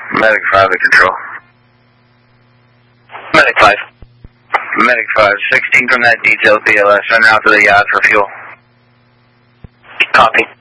Medic 5 at control. Medic 5. Medic 5, 16 from that detail PLS, en route to the yacht for fuel. Copy.